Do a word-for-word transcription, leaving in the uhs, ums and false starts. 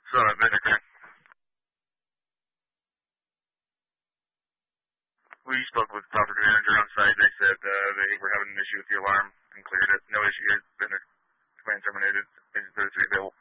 So, Vendor, we spoke with the property manager on site. They said uh, they were having an issue with the alarm and cleared it. No issue. Vendor command terminated. Agent thirty-three available.